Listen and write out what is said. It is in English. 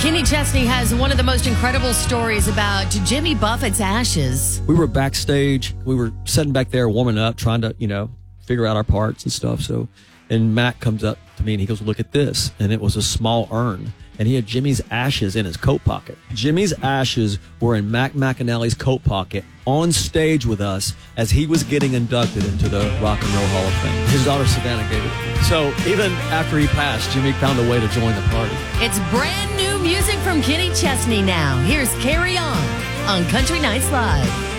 Kenny Chesney has one of the most incredible stories about Jimmy Buffett's ashes. We were backstage. We were sitting back there warming up, trying to, figure out our parts and stuff. And Mac comes up to me and he goes, "Look at this." And it was a small urn. And he had Jimmy's ashes in his coat pocket. Jimmy's ashes were in Mac McAnally's coat pocket on stage with us as he was getting inducted into the Rock and Roll Hall of Fame. His daughter Savannah gave it. So even after he passed, Jimmy found a way to join the party. It's brand new music from Kenny Chesney now. Here's Carry On Country Nights Live.